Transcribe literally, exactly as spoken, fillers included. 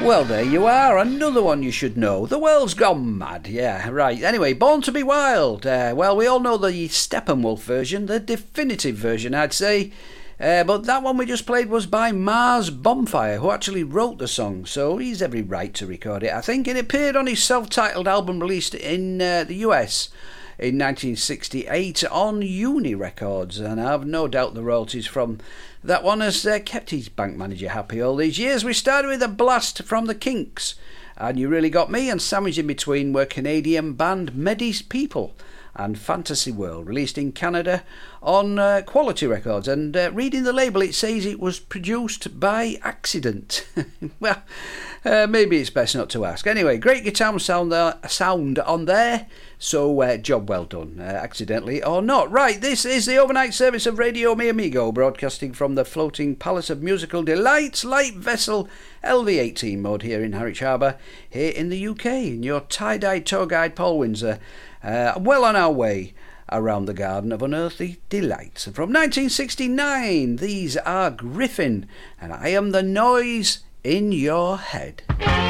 Well, there you are, another one you should know. The World's Gone Mad, yeah, right. Anyway, Born to be Wild. Uh, well, we all know the Steppenwolf version, the definitive version, I'd say. Uh, but that one we just played was by Mars Bonfire, who actually wrote the song, so he's every right to record it, I think. And it appeared on his self-titled album released in uh, the U S in nineteen sixty-eight on Uni Records, and I have no doubt the royalties from that one has uh, kept his bank manager happy all these years. We started with a blast from the Kinks, and You Really Got Me, and sandwiched in between were Canadian band Medy's People and Fantasy World, released in Canada on uh, Quality Records. And uh, reading the label, it says it was produced by accident. Well, uh, maybe it's best not to ask. Anyway, great guitar sound, uh, sound on there, so uh, job well done, uh, accidentally or not. Right, this is the overnight service of Radio Mi Amigo, broadcasting from the floating Palace of Musical Delights light vessel L V eighteen mode here in Harwich Harbour, here in the U K, and your tie-dyed tour guide Paul Windsor, uh, well on our way around the Garden of Unearthly Delights. And from nineteen sixty-nine, these are Griffin, and I Am the Noise in Your Head.